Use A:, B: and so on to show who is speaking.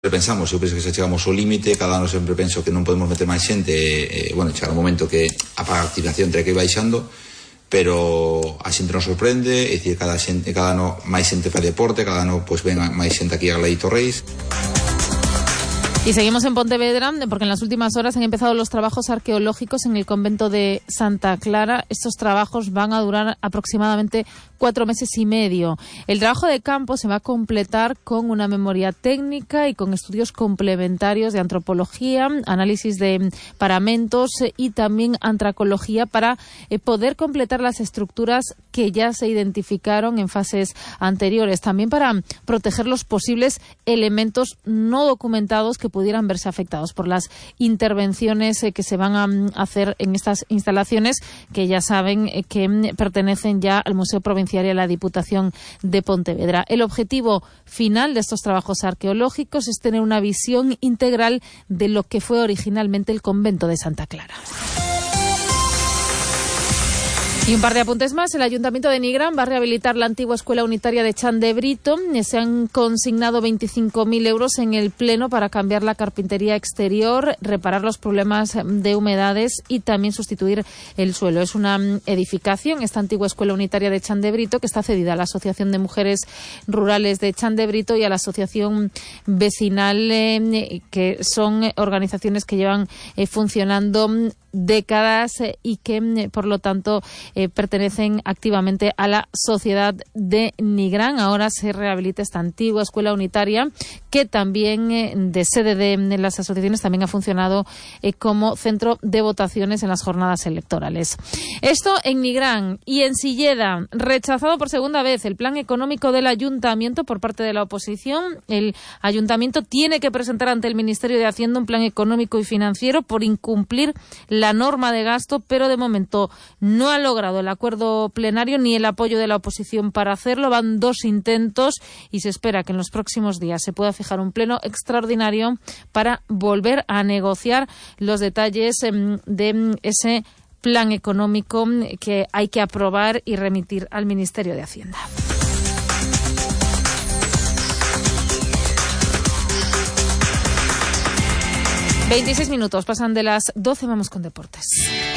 A: Pensamos, eu penso que se chegamos ao límite, cada ano sempre penso que non podemos meter máis xente, bueno, chega un momento que a activación terá que ir baixando, pero a xente nos sorprende, é dicir, cada ano máis xente fai deporte, cada ano pois ven máis xente aquí a Leito Reis.
B: Y seguimos en Pontevedra porque en las últimas horas han empezado los trabajos arqueológicos en el convento de Santa Clara. Estos trabajos van a durar aproximadamente 4 meses y medio. El trabajo de campo se va a completar con una memoria técnica y con estudios complementarios de antropología, análisis de paramentos y también antracología para poder completar las estructuras que ya se identificaron en fases anteriores. También para proteger los posibles elementos no documentados que pudieran verse afectados por las intervenciones que se van a hacer en estas instalaciones, que ya saben que pertenecen ya al Museo Provincial y a la Diputación de Pontevedra. El objetivo final de estos trabajos arqueológicos es tener una visión integral de lo que fue originalmente el convento de Santa Clara. Y un par de apuntes más. El Ayuntamiento de Nigrán va a rehabilitar la antigua Escuela Unitaria de Chan de Brito. Se han consignado 25.000 euros en el Pleno para cambiar la carpintería exterior, reparar los problemas de humedades y también sustituir el suelo. Es una edificación, esta antigua Escuela Unitaria de Chan de Brito, que está cedida a la Asociación de Mujeres Rurales de Chan de Brito y a la Asociación Vecinal, que son organizaciones que llevan funcionando décadas y que, por lo tanto, pertenecen activamente a la sociedad de Nigrán. Ahora se rehabilita esta antigua escuela unitaria que también, de sede de las asociaciones, también ha funcionado como centro de votaciones en las jornadas electorales. Esto en Nigrán. Y en Silleda, rechazado por segunda vez el plan económico del ayuntamiento por parte de la oposición. El ayuntamiento tiene que presentar ante el Ministerio de Hacienda un plan económico y financiero por incumplir la norma de gasto, pero de momento no ha logrado el acuerdo plenario ni el apoyo de la oposición para hacerlo. Van 2 intentos y se espera que en los próximos días se pueda fijar un pleno extraordinario para volver a negociar los detalles de ese plan económico que hay que aprobar y remitir al Ministerio de Hacienda. ...26 minutos pasan de las 12, vamos con deportes.